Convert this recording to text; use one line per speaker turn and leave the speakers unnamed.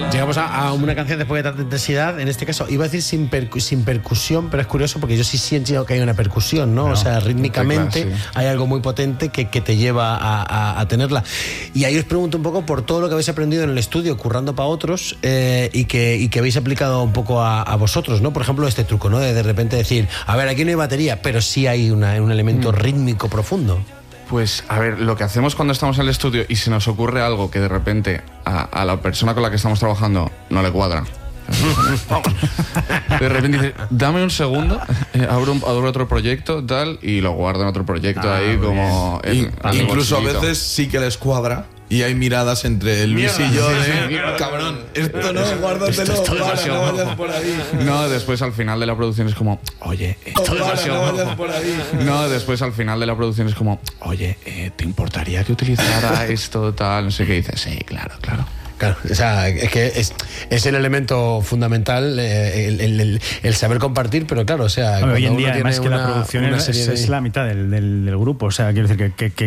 Llegamos a una canción después de tanta intensidad, en este caso iba a decir sin percusión, pero es curioso porque yo sí siento que hay una percusión, ¿no? O sea, rítmicamente hay algo muy potente que te lleva a tenerla. Y ahí os pregunto un poco por todo lo que habéis aprendido en el estudio, currando para otros, y que habéis aplicado un poco a vosotros, ¿no? Por ejemplo, este truco, ¿no? De repente decir, a ver, aquí no hay batería, pero sí hay un elemento rítmico profundo.
Pues, a ver, lo que hacemos cuando estamos en el estudio y se nos ocurre algo que de repente a la persona con la que estamos trabajando no le cuadra. De repente dice, dame un segundo, abro otro proyecto, tal, y lo guardo en otro proyecto ahí como...
incluso a veces sí que les cuadra. Y hay miradas entre Luis y yo de cabrón, esto no, guárdatelo, no vayas por ahí.
No, después al final de la producción es como, oye, esto es demasiado.
No vayas por ahí.
No, después al final de la producción es como, oye, ¿te importaría que utilizara esto, tal? No sé qué dices. Sí, claro.
Claro, o sea, es que es el elemento fundamental, el saber compartir, pero claro, o sea...
Hoy en día, además que la producción es la mitad del grupo, o sea, quiero decir que